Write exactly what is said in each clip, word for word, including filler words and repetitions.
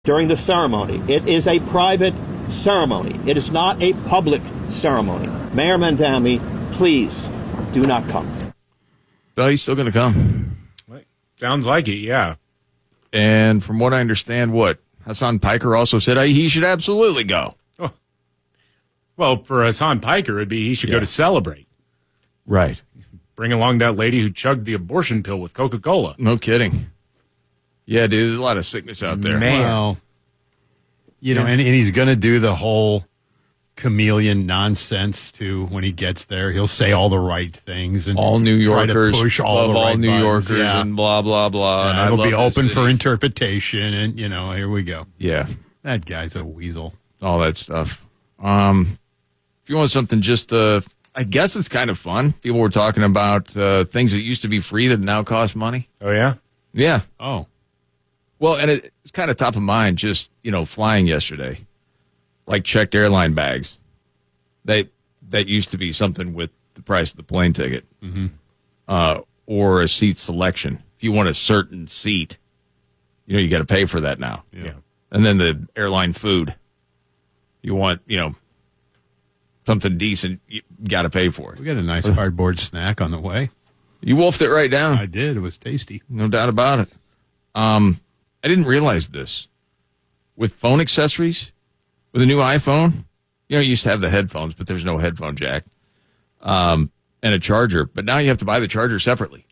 during the ceremony. It is a private ceremony. It is not a public ceremony. Mayor Mamdani, please do not come. No, he's still going to come. Sounds like it, yeah. And from what I understand, what? Hassan Piker also said uh, he should absolutely go. Oh. Well, for Hassan Piker, it'd be he should yeah. go to Celebrate. Right. Bring along that lady who chugged the abortion pill with Coca-Cola. No kidding. Yeah, dude, there's a lot of sickness out there. Man. Well, you know, yeah. and, and he's going to do the whole chameleon nonsense, too, when he gets there. He'll say all the right things. And all New Yorkers. Try to push all the all right New buttons. Yorkers yeah. and blah, blah, blah. Yeah, and it'll I be love open for interpretation, and, you know, here we go. Yeah. That guy's a weasel. All that stuff. Um, if you want something just, uh, I guess it's kind of fun. People were talking about uh, things that used to be free that now cost money. Oh, yeah? Yeah. Oh. Well, and it, it's kind of top of mind just, you know, flying yesterday. Like checked airline bags. They, that used to be something with the price of the plane ticket. Mm-hmm. Uh, or a seat selection. If you want a certain seat, you know, you got to pay for that now. Yeah. yeah. And then the airline food. You want, you know, something decent, you got to pay for it. We got a nice cardboard snack on the way. You wolfed it right down. I did. It was tasty. No doubt about it. Um, I didn't realize this. With phone accessories, with a new iPhone, you know, you used to have the headphones, but there's no headphone jack, um, and a charger. But now you have to buy the charger separately.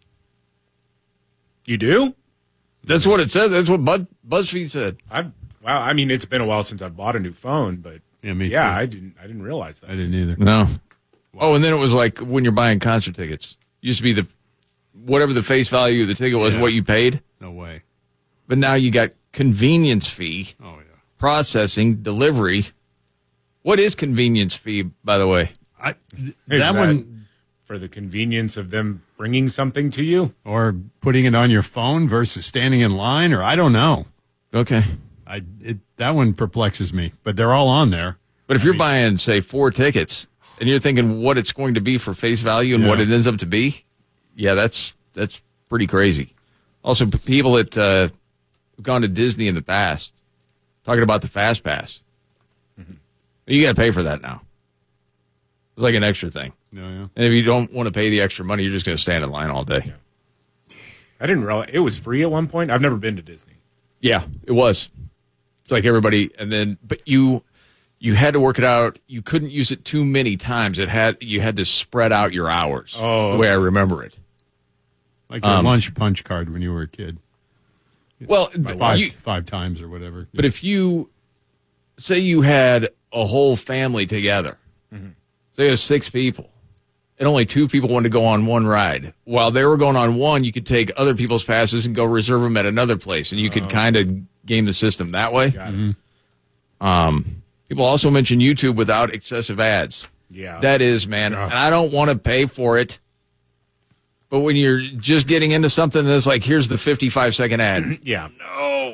You do? That's what it says. That's what Buzz, BuzzFeed said. I've, wow, I mean, it's been a while since I bought a new phone, but yeah, me yeah, too. I didn't. I didn't realize that. I didn't either. No. Wow. Oh, and then it was like when you're buying concert tickets. Used to be the whatever the face value of the ticket was, yeah. what you paid. No way. But now you got convenience fee, oh yeah, processing, delivery. What is convenience fee, by the way? I, th- that, that one for the convenience of them bringing something to you, or putting it on your phone versus standing in line, or I don't know. Okay, I it, that one perplexes me, but they're all on there. But if I you're mean, buying, say, four tickets, and you're thinking what it's going to be for face value and yeah. what it ends up to be, yeah, that's that's pretty crazy. Also, p- people that uh, have gone to Disney in the past, talking about the Fast Pass. Mm-hmm. You got to pay for that now. It's like an extra thing. Yeah, yeah. And if you don't want to pay the extra money, you're just going to stand in line all day. Yeah. I didn't realize it was free at one point. I've never been to Disney. Yeah, it was. It's like everybody, and then, but you, you had to work it out. You couldn't use it too many times. It had you had to spread out your hours. Oh, the way I remember it. Like your um, lunch punch card when you were a kid. Well, five, you, five times or whatever. But yeah. if you say you had a whole family together, mm-hmm. say it was six people, and only two people wanted to go on one ride. While they were going on one, you could take other people's passes and go reserve them at another place, and you could oh. kind of game the system that way. Mm-hmm. Um, people also mention YouTube without excessive ads. Yeah, that is, man, oh. and I don't want to pay for it. But when you're just getting into something that's like, here's the fifty-five second ad. Yeah. No.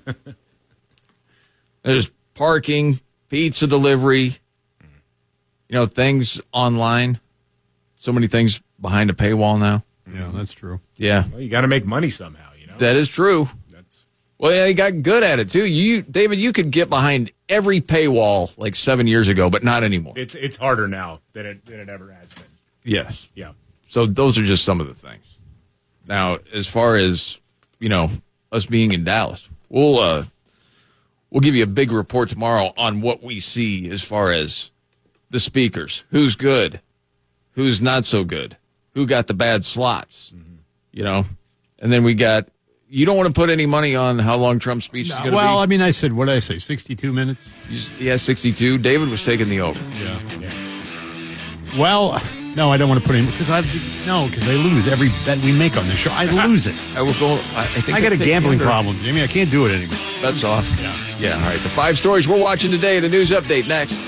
There's parking, pizza delivery, you know, things online. So many things behind a paywall now. Yeah, that's true. Yeah. Well, you got to make money somehow, you know. That is true. That's Well, yeah, you got good at it, too. You, David, you could get behind every paywall like seven years ago, but not anymore. It's it's harder now than it, than it ever has been. Yes. Yeah. So those are just some of the things. Now, as far as, you know, us being in Dallas, we'll uh, we'll give you a big report tomorrow on what we see as far as the speakers. Who's good? Who's not so good? Who got the bad slots? Mm-hmm. You know? And then we got, you don't want to put any money on how long Trump's speech no, is going to well, be? Well, I mean, I said, what did I say, sixty-two minutes? Just, yeah, sixty-two. David was taking the over. Yeah. yeah. Well... No, I don't want to put in because I no because I lose every bet we make on this show. I lose it. I will go. I, I think I got a gambling problem, Jamie. I can't do it anymore. That's off. Yeah, yeah. All right. The five stories we're watching today. The news update next.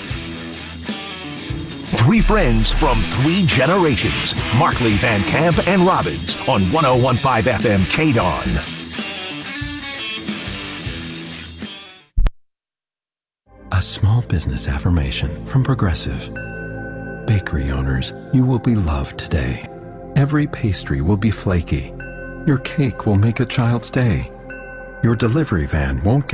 Three friends from three generations: Markley, Van Camp, and Robbins on one oh one point five F M K D O N. A small business affirmation from Progressive. Bakery owners, you will be loved today. Every pastry will be flaky. Your cake will make a child's day. Your delivery van won't get